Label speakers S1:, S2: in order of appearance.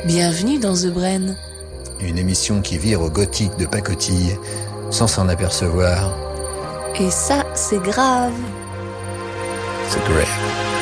S1: Bienvenue dans The Brain.
S2: Une émission qui vire au gothique de pacotille, sans s'en apercevoir.
S1: Et ça, c'est grave.
S2: C'est grave.